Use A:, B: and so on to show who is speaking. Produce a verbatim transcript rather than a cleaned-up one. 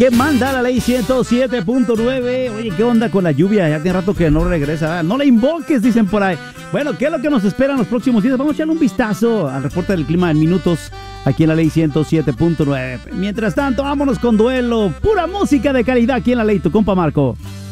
A: que manda la ley ciento siete punto nueve. Oye, ¿qué onda con la lluvia? Ya tiene rato que no regresa. No la invoques, dicen por ahí. Bueno, ¿qué es lo que nos espera en los próximos días? Vamos a echarle un vistazo al reporte del clima en minutos aquí en la ley ciento siete punto nueve. Mientras tanto, vámonos con duelo. Pura música de calidad aquí en la ley. Tu compa Marco.